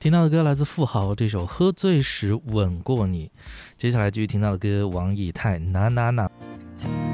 听到的歌来自富豪这首《喝醉时吻过你》，接下来继续听到的歌王以太那那那。